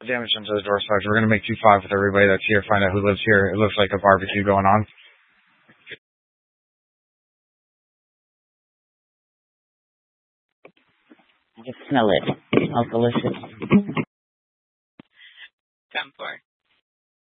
damage done to the door sides. We're going to make 2-5 with everybody that's here, find out who lives here. It looks like a barbecue going on. I can smell it. It smells delicious. 10-4.